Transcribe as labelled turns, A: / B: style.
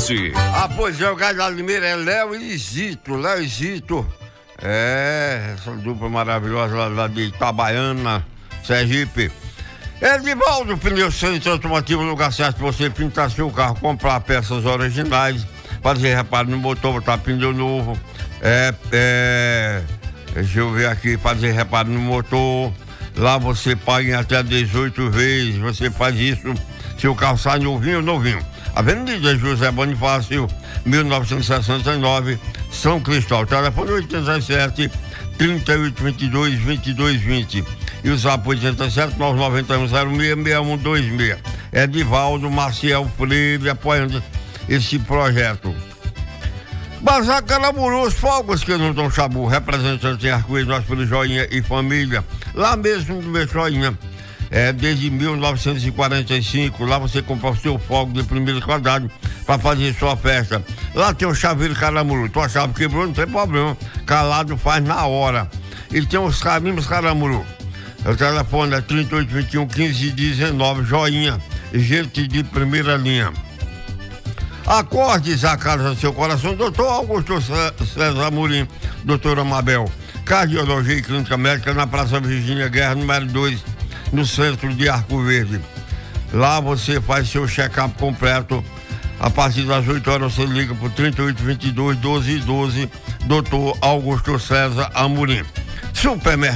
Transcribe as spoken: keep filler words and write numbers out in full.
A: Oeste.
B: Ah, pois é, o gás da Limeira é Léo e Zito, Léo e Zito. É, essa dupla maravilhosa lá, lá de Itabaiana, Sergipe. Edivaldo, pneu centro automotivo, lugar certo pra você pintar seu carro, comprar peças originais, fazer reparo no motor, botar pneu novo, é, é, deixa eu ver aqui, fazer reparo no motor. Lá você paga em até dezoito vezes, você faz isso se o carro sai novinho, novinho. Avenida José Bonifácio, mil novecentos e sessenta e nove, São Cristóvão. Telefone oito sete, três oito dois dois, vinte e dois vinte. E o zap oito sete, nove nove um, zero seis, seis um dois seis. Edivaldo Maciel Freire apoiando esse projeto. Bazar Caramuru, os fogos que não dão chabu, representante em Arco-Íris, nós pelo Joinha e família. Lá mesmo do meu Joinha. É, desde mil novecentos e quarenta e cinco, lá você compra o seu fogo de primeira qualidade para fazer sua festa. Lá tem o chaveiro Caramuru, tua chave quebrou, não tem problema, calado faz na hora. E tem os carimbos Caramuru. O telefone é trinta e oito, vinte e um, quinze, dezenove, Joinha, gente de primeira linha. Acordes a casa do seu coração, doutor Augusto César Amorim, doutora Mabel, Cardiologia e Clínica Médica na Praça Virgínia Guerra, número dois, no centro de Arco Verde. Lá você faz seu check-up completo. A partir das oito horas você liga por trinta e oito, vinte e dois, doze, doze, doutor Augusto César Amorim. Supermercado